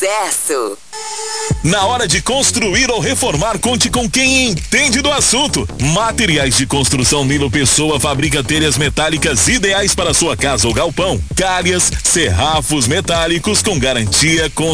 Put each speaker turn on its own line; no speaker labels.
Sucesso!
Na hora de construir ou reformar, conte com quem entende do assunto. Materiais de Construção Nilo Pessoa fabrica telhas metálicas ideais para sua casa ou galpão. Calhas, serrafos metálicos com garantia,